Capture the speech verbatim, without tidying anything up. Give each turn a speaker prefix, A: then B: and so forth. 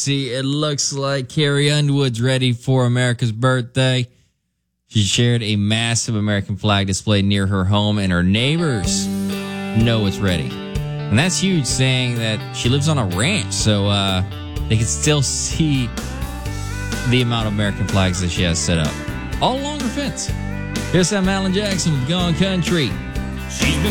A: see, it looks like Carrie Underwood's ready for America's birthday. She shared a massive American flag display near her home, and her neighbors know it's ready. And that's huge, saying that she lives on a ranch, so uh, they can still see the amount of American flags that she has set up all along her fence. Here's Sam Alan Jackson with Gone Country.
B: She's been